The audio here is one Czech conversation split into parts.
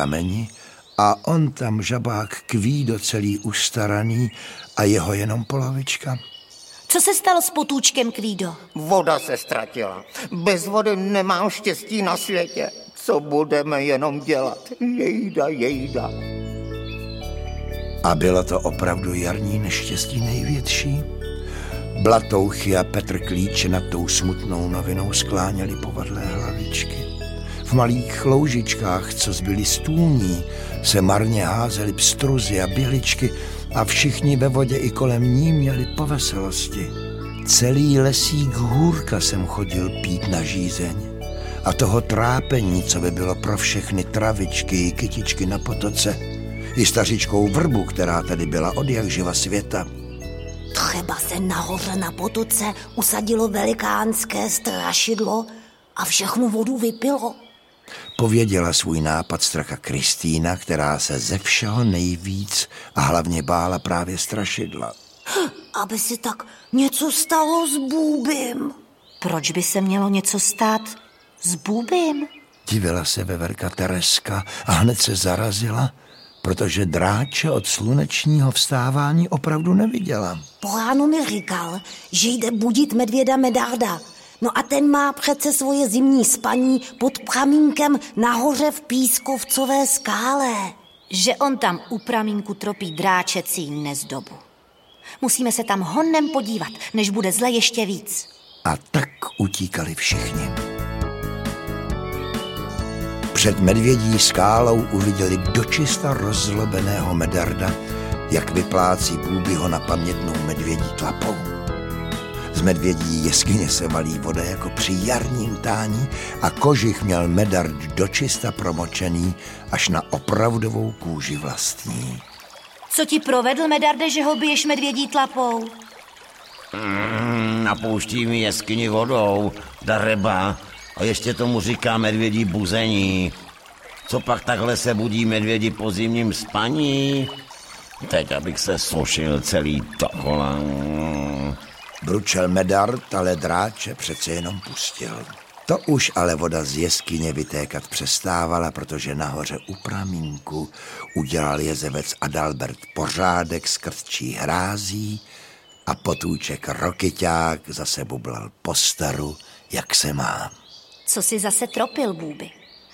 kameni a on tam žabák kvído celý ustaraný a jeho jenom polovička. Co se stalo s potůčkem, Kvído? Voda se ztratila. Bez vody nemám štěstí na světě. Co budeme jenom dělat? Jejda. A bylo to opravdu jarní neštěstí největší. Blatouchy a Petr Klíče nad tou smutnou novinou skláněli povadlé hlavičky. V malých loužičkách, co zbyly stůní, se marně házely pstruzy a běličky a všichni ve vodě i kolem ní měli po veselosti. Celý lesík hůrka jsem chodil pít na žízeň a toho trápení, co by bylo pro všechny travičky i kytičky na potoce, i stařičkou vrbu, která tady byla od jakživa světa. Třeba se nahoře na potoce usadilo velikánské strašidlo a všechnu vodu vypilo. Pověděla svůj nápad straka Kristýna, která se ze všeho nejvíc a hlavně bála právě strašidla. Aby si tak něco stalo s Bůbym. Proč by se mělo něco stát s Bůbym? Divila se veverka Tereska a hned se zarazila, protože Dráče od slunečního vstávání opravdu neviděla. Po ránu mi říkal, že jde budit medvěda Medarda. No a ten má přece svoje zimní spaní pod pramínkem nahoře v Pískovcové skále. Že on tam u pramínku tropí dráčecí nezdobu. Musíme se tam honem podívat, než bude zle ještě víc. A tak utíkali všichni. Před medvědí skálou uviděli dočista rozzlobeného Medarda, jak vyplácí Bůbyho na pamětnou medvědí tlapou. Z medvědí jeskyně se valí voda jako při jarním tání a kožich měl Medard dočista promočený až na opravdovou kůži vlastní. Co ti provedl, Medarde, že ho biješ medvědí tlapou? Napouští mi jeskyni vodou, dareba, a ještě tomu říká medvědí buzení. Co pak takhle se budí medvědi po zimním spaní? Teď, abych se sušil celý dokola. Bručel Medard, ale Dráče přece jenom pustil. To už ale voda z jeskyně vytékat přestávala, protože nahoře u pramínku udělal jezevec Adalbert pořádek s krtčí hrází a potůček Rokyťák zase bublal po staru, jak se má. Co si zase tropil, Bůby?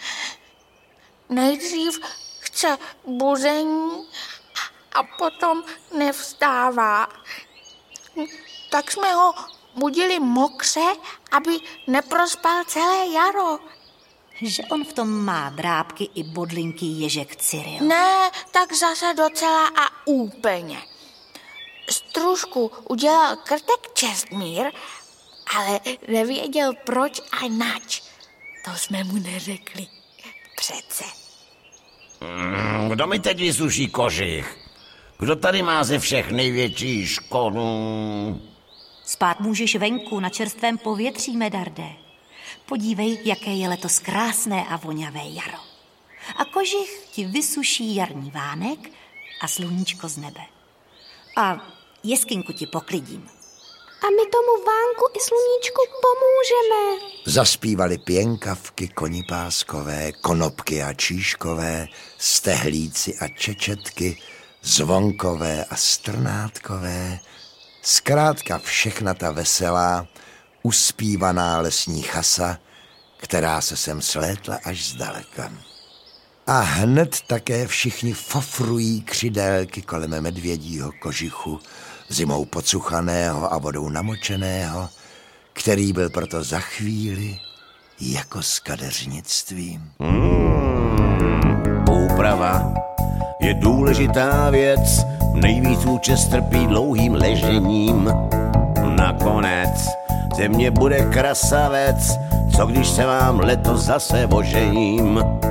Nejdřív chce buzení a potom nevstává. Tak jsme ho budili mokře, aby neprospal celé jaro. Že on v tom má drápky i bodlinky Ježek Cyril. Ne, tak zase docela a úplně. Stružku udělal krtek Čestmír, ale nevěděl proč a nač. To jsme mu neřekli. Přece. Kdo mi teď vysuší kožich? Kdo tady má ze všech největší škodu? Spát můžeš venku na čerstvém povětří, Medarde. Podívej, jaké je letos krásné a voňavé jaro. A kožich ti vysuší jarní vánek a sluníčko z nebe. A jeskynku ti poklidím. A my tomu vánku i sluníčku pomůžeme. Zaspívali pěnkavky, konipáskové, konopky a číškové, stehlíci a čečetky, zvonkové a strnátkové, zkrátka všechna ta veselá, uspívaná lesní chasa, která se sem slétla až zdaleka. A hned také všichni fofrují křidélky kolem medvědího kožichu, zimou pocuchaného a vodou namočeného, který byl proto za chvíli jako s kadeřnictvím. Úprava je důležitá věc, nejvíc účest trpí dlouhým ležením. Nakonec ze mě bude krasavec, co když se vám letos zase ožením.